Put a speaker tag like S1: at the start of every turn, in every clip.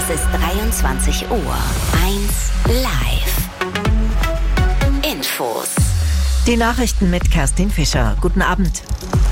S1: Es ist 23 Uhr. 1 Live. Infos.
S2: Die Nachrichten mit Kerstin Fischer. Guten Abend.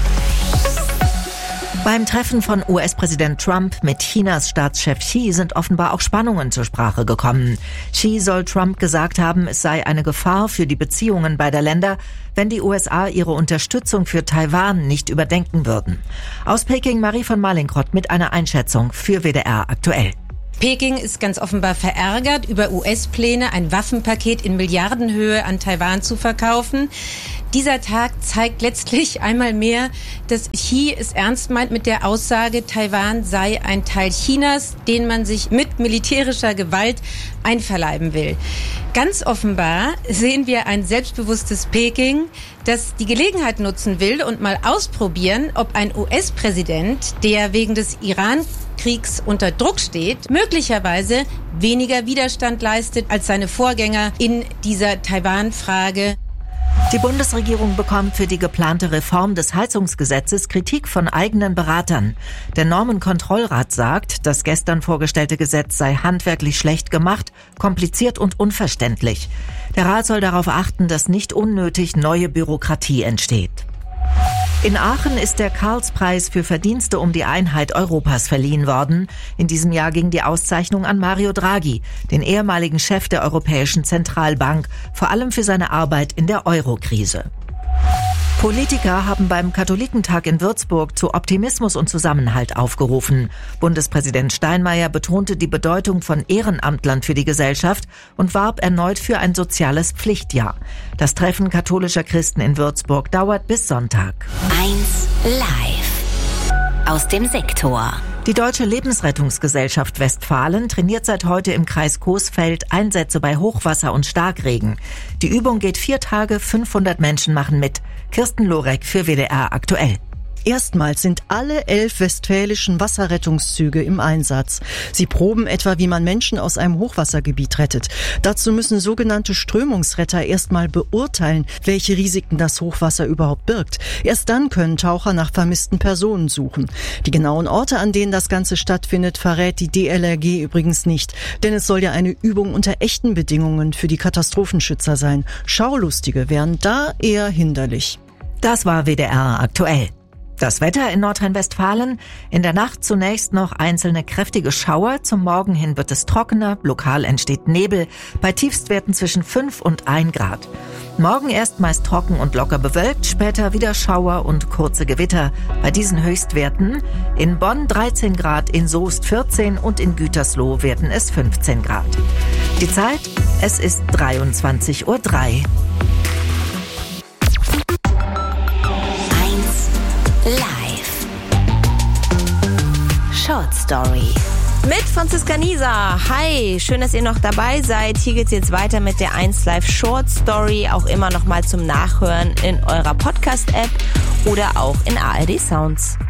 S2: Beim Treffen von US-Präsident Trump mit Chinas Staatschef Xi sind offenbar auch Spannungen zur Sprache gekommen. Xi soll Trump gesagt haben, es sei eine Gefahr für die Beziehungen beider Länder, wenn die USA ihre Unterstützung für Taiwan nicht überdenken würden. Aus Peking Marie von Malingrott mit einer Einschätzung für WDR aktuell.
S3: Peking ist ganz offenbar verärgert über US-Pläne, ein Waffenpaket in Milliardenhöhe an Taiwan zu verkaufen. Dieser Tag zeigt letztlich einmal mehr, dass Xi es ernst meint mit der Aussage, Taiwan sei ein Teil Chinas, den man sich mit militärischer Gewalt einverleiben will. Ganz offenbar sehen wir ein selbstbewusstes Peking, das die Gelegenheit nutzen will und mal ausprobieren, ob ein US-Präsident, der wegen des Iran-Kriegs unter Druck steht, möglicherweise weniger Widerstand leistet als seine Vorgänger in dieser Taiwan-Frage.
S2: Die Bundesregierung bekommt für die geplante Reform des Heizungsgesetzes Kritik von eigenen Beratern. Der Normenkontrollrat sagt, das gestern vorgestellte Gesetz sei handwerklich schlecht gemacht, kompliziert und unverständlich. Der Rat soll darauf achten, dass nicht unnötig neue Bürokratie entsteht. In Aachen ist der Karlspreis für Verdienste um die Einheit Europas verliehen worden. In diesem Jahr ging die Auszeichnung an Mario Draghi, den ehemaligen Chef der Europäischen Zentralbank, vor allem für seine Arbeit in der Euro-Krise. Politiker haben beim Katholikentag in Würzburg zu Optimismus und Zusammenhalt aufgerufen. Bundespräsident Steinmeier betonte die Bedeutung von Ehrenamtlern für die Gesellschaft und warb erneut für ein soziales Pflichtjahr. Das Treffen katholischer Christen in Würzburg dauert bis Sonntag.
S1: 1 Live. Aus dem Sektor.
S2: Die Deutsche Lebensrettungsgesellschaft Westfalen trainiert seit heute im Kreis Coesfeld Einsätze bei Hochwasser und Starkregen. Die Übung geht 4 Tage, 500 Menschen machen mit. Kirsten Lorek für WDR aktuell.
S4: Erstmals sind alle 11 westfälischen Wasserrettungszüge im Einsatz. Sie proben etwa, wie man Menschen aus einem Hochwassergebiet rettet. Dazu müssen sogenannte Strömungsretter erstmal beurteilen, welche Risiken das Hochwasser überhaupt birgt. Erst dann können Taucher nach vermissten Personen suchen. Die genauen Orte, an denen das Ganze stattfindet, verrät die DLRG übrigens nicht. Denn es soll ja eine Übung unter echten Bedingungen für die Katastrophenschützer sein. Schaulustige wären da eher hinderlich.
S2: Das war WDR aktuell. Das Wetter in Nordrhein-Westfalen. In der Nacht zunächst noch einzelne kräftige Schauer. Zum Morgen hin wird es trockener. Lokal entsteht Nebel. Bei Tiefstwerten zwischen 5 und 1 Grad. Morgen erst meist trocken und locker bewölkt. Später wieder Schauer und kurze Gewitter. Bei diesen Höchstwerten in Bonn 13 Grad, in Soest 14 und in Gütersloh werden es 15 Grad. Die Zeit, es ist 23:03 Uhr.
S1: Live. Short Story.
S5: Mit Franziska Nieser. Hi, schön, dass ihr noch dabei seid. Hier geht's jetzt weiter mit der 1 Live Short Story. Auch immer noch mal zum Nachhören in eurer Podcast-App oder auch in ARD Sounds.